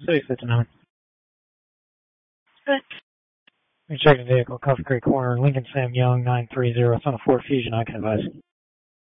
659. We checked the vehicle, Coffee Creek Corner, Lincoln Sam Young, 930. It's on a Ford Fusion. I can advise.